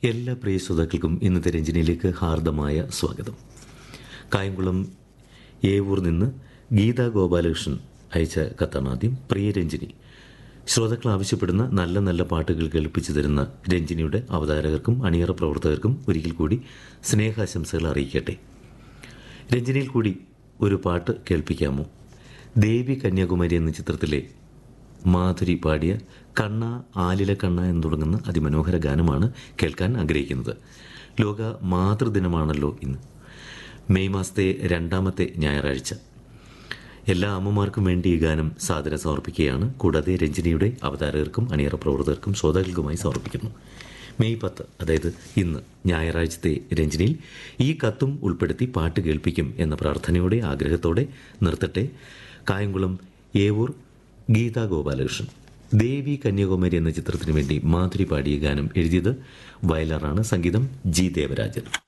എല്ലാ പ്രിയ ശ്രോതാക്കൾക്കും ഇന്നത്തെ രഞ്ജനിയിലേക്ക് ഹാർദമായ സ്വാഗതം. കായംകുളം ഏവൂർ നിന്ന് ഗീതാ ഗോപാലകൃഷ്ണൻ അയച്ച കത്താണ് ആദ്യം. പ്രിയ രഞ്ജനി, ശ്രോതാക്കൾ ആവശ്യപ്പെടുന്ന നല്ല നല്ല പാട്ടുകൾ കേൾപ്പിച്ചു തരുന്ന രഞ്ജനിയുടെ അവതാരകർക്കും അണിയറ പ്രവർത്തകർക്കും ഒരിക്കൽ കൂടി സ്നേഹാശംസകൾ അറിയിക്കട്ടെ. രഞ്ജനിയിൽ കൂടി ഒരു പാട്ട് കേൾപ്പിക്കാമോ? ദേവി കന്യാകുമാരി എന്ന ചിത്രത്തിലെ മാധുരി പാടിയ കണ്ണ ആലില കണ്ണ എന്ന് തുടങ്ങുന്ന അതിമനോഹര ഗാനമാണ് കേൾക്കാൻ ആഗ്രഹിക്കുന്നത്. ലോക മാതൃദിനമാണല്ലോ ഇന്ന്, മെയ് മാസത്തെ 2ാമത്തെ ഞായറാഴ്ച. എല്ലാ അമ്മമാർക്കും വേണ്ടി ഈ ഗാനം സാദരം സമർപ്പിക്കുകയാണ്. കൂടാതെ രഞ്ജനിയുടെ അവതാരകർക്കും അണിയറ പ്രവർത്തകർക്കും ശ്രോതാക്കൾക്കുമായി സമർപ്പിക്കുന്നു. മെയ് 10, അതായത് ഇന്ന് ഞായറാഴ്ചത്തെ രഞ്ജനിയിൽ ഈ കത്തും ഉൾപ്പെടുത്തി പാട്ട് കേൾപ്പിക്കും എന്ന പ്രാർത്ഥനയോടെ ആഗ്രഹത്തോടെ നിർത്തട്ടെ. കായംകുളം ഏവൂർ ഗീതാ ഗോപാലകൃഷ്ണൻ. ദേവി കന്യാകുമാരി എന്ന ചിത്രത്തിനു വേണ്ടി മാധുരി പാടിയ ഗാനം എഴുതിയത് വയലാറാണ്. സംഗീതം ജി ദേവരാജൻ.